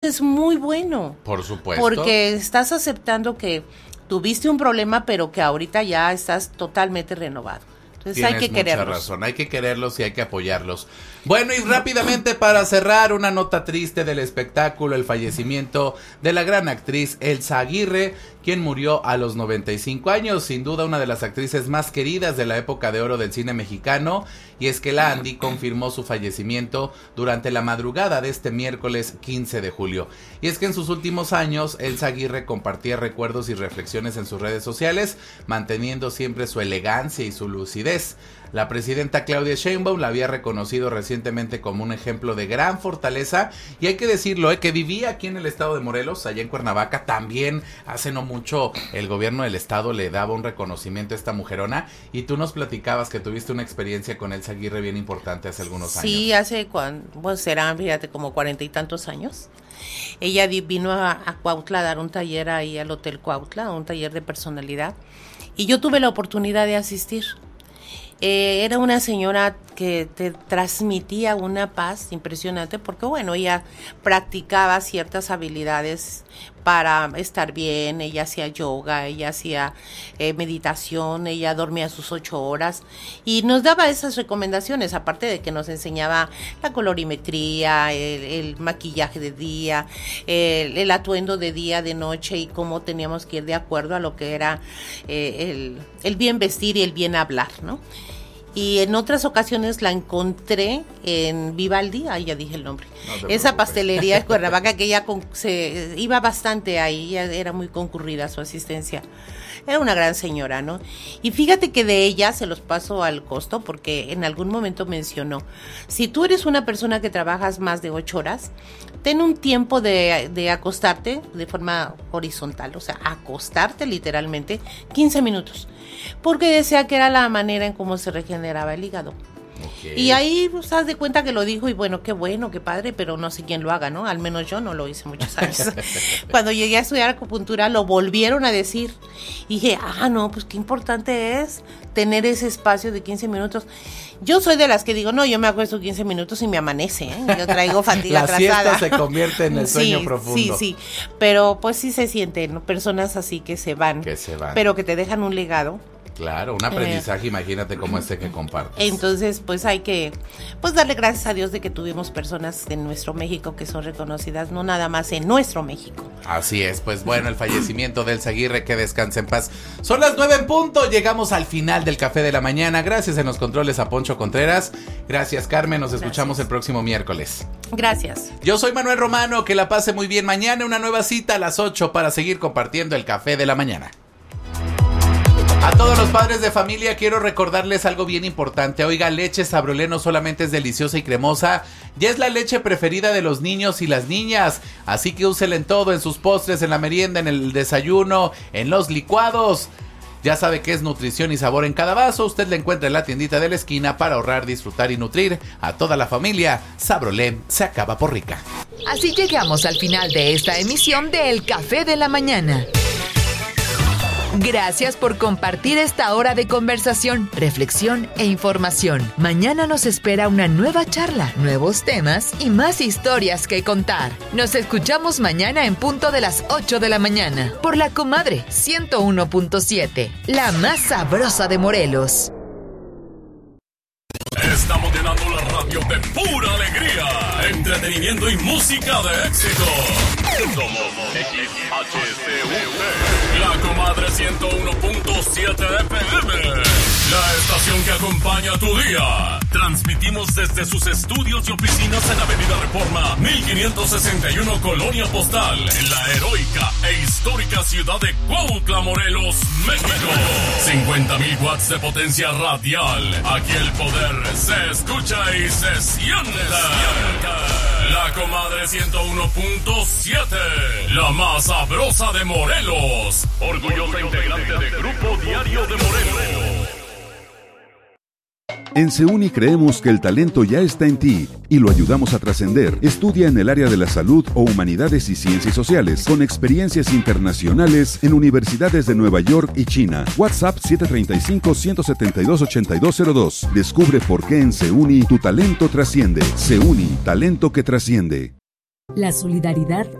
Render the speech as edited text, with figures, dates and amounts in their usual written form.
es muy bueno. Por supuesto. Porque estás aceptando que tuviste un problema, pero que ahorita ya estás totalmente renovado. Entonces hay que quererlos. Tienes mucha razón, hay que quererlos y hay que apoyarlos. Bueno, y rápidamente para cerrar, una nota triste del espectáculo, el fallecimiento de la gran actriz Elsa Aguirre, quien murió a los 95 años, sin duda una de las actrices más queridas de la época de oro del cine mexicano, y es que la Andy confirmó su fallecimiento durante la madrugada de este miércoles 15 de julio. Y es que en sus últimos años, Elsa Aguirre compartía recuerdos y reflexiones en sus redes sociales, manteniendo siempre su elegancia y su lucidez. La presidenta Claudia Sheinbaum la había reconocido recientemente como un ejemplo de gran fortaleza, y hay que decirlo, que vivía aquí en el estado de Morelos, allá en Cuernavaca. También hace no mucho el gobierno del estado le daba un reconocimiento a esta mujerona, y tú nos platicabas que tuviste una experiencia con Elsa Aguirre bien importante hace algunos años. Sí, hace, pues serán, fíjate, como 40 y tantos años. Ella vino a Cuautla a dar un taller ahí al Hotel Cuautla, un taller de personalidad, y yo tuve la oportunidad de asistir. Era una señora que te transmitía una paz impresionante, porque bueno, ella practicaba ciertas habilidades para estar bien. Ella hacía yoga, ella hacía meditación, ella dormía sus 8 horas y nos daba esas recomendaciones, aparte de que nos enseñaba la colorimetría, el maquillaje de día, el atuendo de día, de noche, y cómo teníamos que ir de acuerdo a lo que era el bien vestir y el bien hablar, ¿no? Y en otras ocasiones la encontré en Vivaldi, ahí ya dije el nombre, esa pastelería de Cuernavaca, que ella se iba bastante ahí, era muy concurrida su asistencia. Era una gran señora, ¿no? Y fíjate que de ella se los paso al costo, porque en algún momento mencionó, si tú eres una persona que trabajas más de 8 horas, ten un tiempo de acostarte de forma horizontal, o sea, acostarte literalmente 15 minutos, porque decía que era la manera en cómo se regeneraba el hígado. Okay. Y ahí pues, haz de cuenta que lo dijo, y bueno, qué padre, pero no sé quién lo haga, ¿no? Al menos yo no lo hice muchos años. Cuando llegué a estudiar acupuntura lo volvieron a decir, y dije, no, pues qué importante es tener ese espacio de 15 minutos. Yo soy de las que digo, no, yo me acuesto 15 minutos y me amanece, ¿eh? Yo traigo fatiga atrasada. La siesta se convierte en el sueño profundo. Sí, pero pues sí se sienten, ¿no? Personas así que se van, pero que te dejan un legado. Claro, un aprendizaje, imagínate como este que compartes. Entonces, pues hay que darle gracias a Dios de que tuvimos personas en nuestro México que son reconocidas, no nada más en nuestro México. Así es, pues bueno, el fallecimiento de Elsa Aguirre, que descanse en paz. Son las 9 en punto, llegamos al final del Café de la Mañana. Gracias en los controles a Poncho Contreras. Gracias, Carmen, nos escuchamos el próximo miércoles. Gracias. Yo soy Manuel Romano, que la pase muy bien. Mañana una nueva cita a las 8 para seguir compartiendo el Café de la Mañana. A todos los padres de familia quiero recordarles algo bien importante. Oiga, leche Sabrolé no solamente es deliciosa y cremosa, ya es la leche preferida de los niños y las niñas. Así que úsela en todo, en sus postres, en la merienda, en el desayuno, en los licuados. Ya sabe que es nutrición y sabor en cada vaso. Usted la encuentra en la tiendita de la esquina para ahorrar, disfrutar y nutrir a toda la familia. Sabrolé se acaba por rica. Así llegamos al final de esta emisión de El Café de la Mañana. Gracias por compartir esta hora de conversación, reflexión e información. Mañana nos espera una nueva charla, nuevos temas y más historias que contar. Nos escuchamos mañana en punto de las 8 de la mañana por La Comadre 101.7, la más sabrosa de Morelos. Estamos llenando la radio de pura alegría, entretenimiento y música de éxito. Somos XHCUT, La Comadre 101.7 FM, la estación que acompaña tu día. Transmitimos desde sus estudios y oficinas en Avenida Reforma 1561, Colonia Postal, en la heroica e histórica ciudad de Cuautla, Morelos, México. 50,000 watts de potencia radial. Aquí el poder se escucha y se siente. La Comadre 101.7, la más sabrosa de Morelos. Orgullosa integrante de Grupo Diario de Morelos. En SEUNI creemos que el talento ya está en ti y lo ayudamos a trascender. Estudia en el área de la salud o humanidades y ciencias sociales con experiencias internacionales en universidades de Nueva York y China. WhatsApp 735-172-8202. Descubre por qué en SEUNI tu talento trasciende. SEUNI, talento que trasciende. La solidaridad